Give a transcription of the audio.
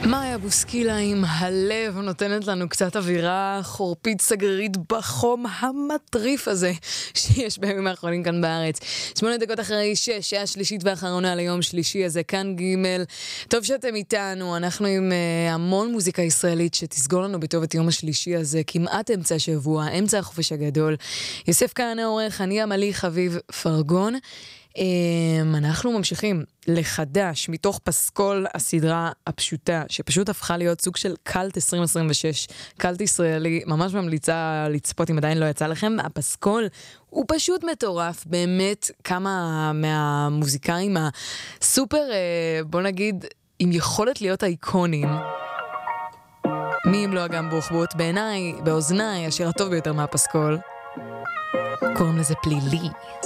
מאיה בוסקילה עם הלב נותנת לנו קצת אווירה חורפית סגרית בחום המטריף הזה שיש בימים האחרונים כאן בארץ. 8 דקות אחרי 6, שעה שלישית ואחרונה ליום שלישי הזה, כאן ג'. טוב שאתם איתנו, אנחנו עם המון מוזיקה ישראלית שתסגור לנו בטוב את יום השלישי הזה, כמעט אמצע שבוע, אמצע החופש הגדול. יוסף כהן העורך, אני עמלי חביב פרגון. אנחנו ממשיכים לחדש מתוך פסקול הסדרה הפשוטה, שפשוט הפכה להיות סוג של קלט 2026, קלט ישראלי, ממש ממליצה לצפות אם עדיין לא יצא לכם. הפסקול הוא פשוט מטורף, באמת כמה מהמוזיקאים הסופר, בוא נגיד, עם יכולת להיות אייקונים. מי אם לא אגם בוחבוט, בעיניי, באוזניי, השיר הטוב ביותר מהפסקול. קוראים לזה פלילי.